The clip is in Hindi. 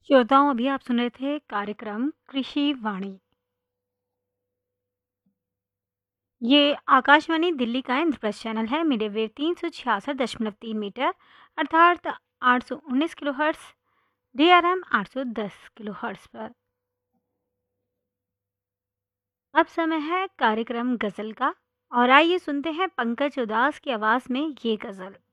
श्रोताओं, अभी आप सुन रहे थे कार्यक्रम कृषि वाणी। ये आकाशवाणी दिल्ली का इंद्रप्रस्थ चैनल है। मीडियम वेव 366.3 मीटर अर्थात 819 किलोहर्ट्ज, DRM 810 किलोहर्ट्ज पर। अब समय है कार्यक्रम गजल का। और आइए सुनते हैं पंकज उदास की आवाज में ये गजल।